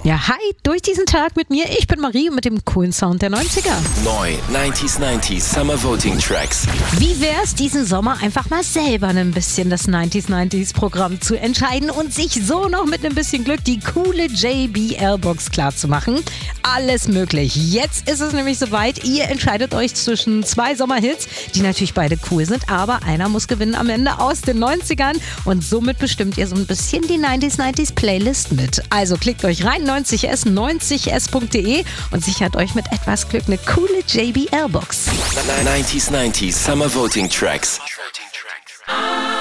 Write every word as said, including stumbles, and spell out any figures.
Ja, hi, durch diesen Tag mit mir. Ich bin Marie mit dem coolen Sound der neunziger. Neu neunzig neunzig Summer Voting Tracks. Wie wär's, diesen Sommer einfach mal selber ein bisschen das neunzig neunzig Programm zu entscheiden und sich so noch mit ein bisschen Glück die coole J B L-Box klar zu machen? Alles möglich. Jetzt ist es nämlich soweit. Ihr entscheidet euch zwischen zwei Sommerhits, die natürlich beide cool sind, aber einer muss gewinnen am Ende aus den neunzigern und somit bestimmt ihr so ein bisschen die neunzig neunzig Playlist mit. Also klickt euch rein, neunzig s, neunzig s punkt de und sichert euch mit etwas Glück eine coole J B L-Box. neunzig neunzig Summer Voting Tracks.